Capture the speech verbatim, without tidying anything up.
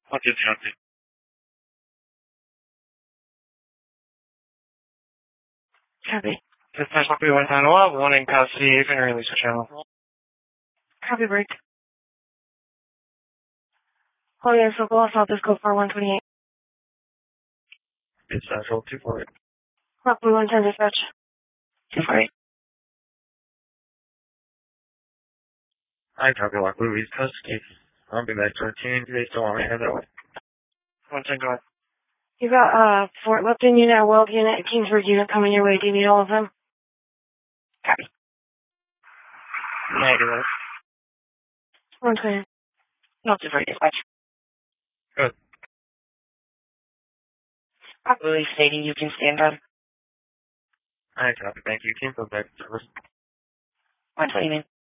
What did you do? Copy. Dispatch Copy one nine one, one in custody, you can release the channel. Copy break. Oh yeah, so go off this code for one twenty-eight. Dispatch hold two four eight. Rockwood one ten dispatch. two four eight. I copy Lockwood, release custody. I'll be back to our team. They still want me to head that way. One ten, go ahead. You got, uh, Fort Lipton unit, Weld unit, Kingsford unit coming your way. Do you need all of them? Copy. Negative. One twenty. Not too far, dispatch. Good. Properly stating you can stand on. I copy, thank you. Team, go back to service. one twenty, man.